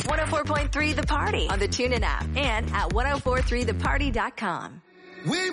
104.3 The Party on the TuneIn app and at 1043theparty.com. We